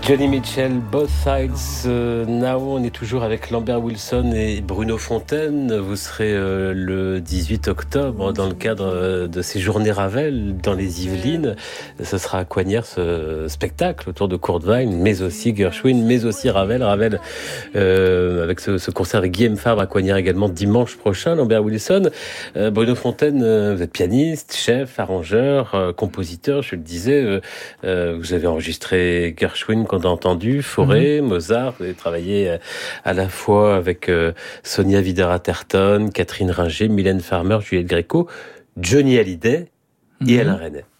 Johnny Mitchell, Both Sides Now. On est toujours avec Lambert Wilson et Bruno Fontaine. Vous serez le 18 octobre dans le cadre de ces journées Ravel dans les Yvelines. Ce sera à Coignères, ce spectacle autour de Kurt Weill, mais aussi Gershwin, mais aussi Ravel. Ravel avec ce concert avec Guillaume Fabre à Coignères également dimanche prochain. Lambert Wilson, Bruno Fontaine, vous êtes pianiste, chef, arrangeur, compositeur, je le disais. Vous avez enregistré Gershwin qu'on a entendu, Fauré, Mozart. Vous avez travaillé à la fois avec Sonia Vidar-Atherton, Catherine Ringer, Mylène Farmer, Juliette Gréco, Johnny Hallyday et Alain Resnais.